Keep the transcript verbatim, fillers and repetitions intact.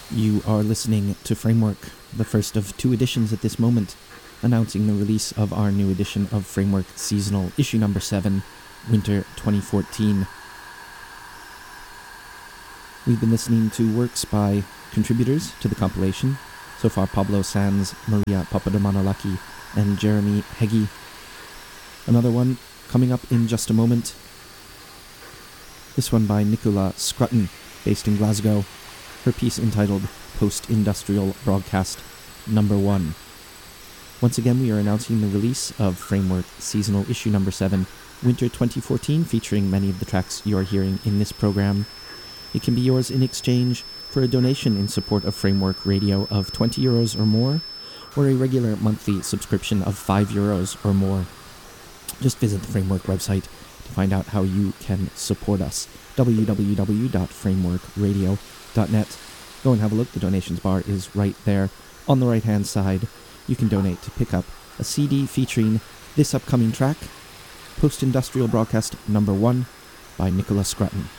You are listening to Framework, the first of two editions at this moment, announcing the release of our new edition of Framework Seasonal, issue number seven, Winter twenty fourteen. We've been listening to works by contributors to the compilation, so far Pablo Sanz, Maria Papadomanolaki, and Jeremy Heggie. Another one coming up in just a moment. This one by Nicola Scrutton, based in Glasgow. Her piece entitled Post-Industrial Broadcast Number one. Once again, we are announcing the release of Framework Seasonal Issue Number seven, Winter twenty fourteen, featuring many of the tracks you are hearing in this program. It can be yours in exchange for a donation in support of Framework Radio of twenty euros or more, or a regular monthly subscription of five euros or more. Just visit the Framework website to find out how you can support us. w w w dot framework radio dot net. Go and have a look. The donations bar is right there. On the right hand side, you can donate to pick up a C D featuring this upcoming track, Post-Industrial Broadcast Number one by Nicola Scrutton.